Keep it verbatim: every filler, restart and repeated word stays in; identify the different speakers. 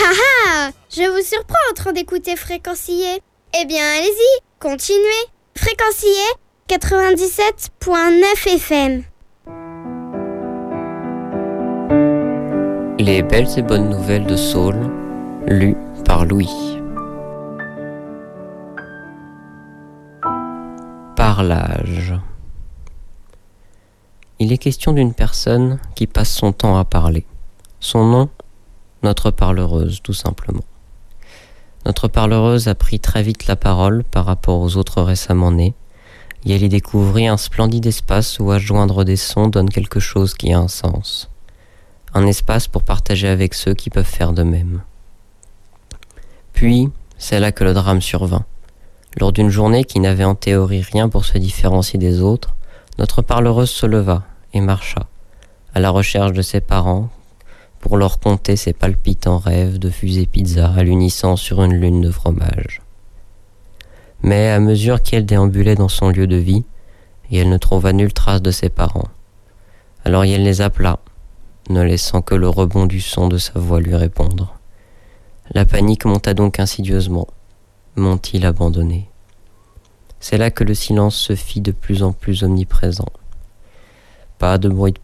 Speaker 1: Ah ah! Je vous surprends en train d'écouter Fréquencier. Eh bien, allez-y, continuez. Fréquencier quatre-vingt-dix-sept virgule neuf F M.
Speaker 2: Les belles et bonnes nouvelles de Saul, lues par Louis. Parlage. Il est question d'une personne qui passe son temps à parler. Son nom, notre parlereuse, tout simplement. Notre parlereuse a pris très vite la parole par rapport aux autres récemment nés, et elle y découvrit un splendide espace où adjoindre des sons donne quelque chose qui a un sens. Un espace pour partager avec ceux qui peuvent faire de même. Puis, c'est là que le drame survint. Lors d'une journée qui n'avait en théorie rien pour se différencier des autres, notre parlereuse se leva et marcha, à la recherche de ses parents, pour leur conter ses palpitants rêves de fusée pizza à l'unisson sur une lune de fromage. Mais à mesure qu'elle déambulait dans son lieu de vie, et elle ne trouva nulle trace de ses parents. Alors elle les appela, ne laissant que le rebond du son de sa voix lui répondre. La panique monta donc insidieusement. M'ont-ils abandonné? C'est là que le silence se fit de plus en plus omniprésent. Pas de bruit de